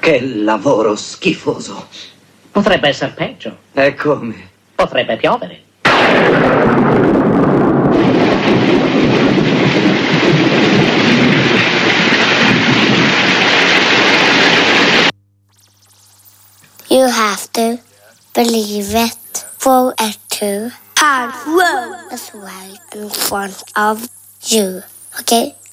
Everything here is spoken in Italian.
Che lavoro schifoso. Potrebbe essere peggio. E come? Potrebbe piovere. You have to believe it. Throw it to hard road. That's right in front of you. Okay?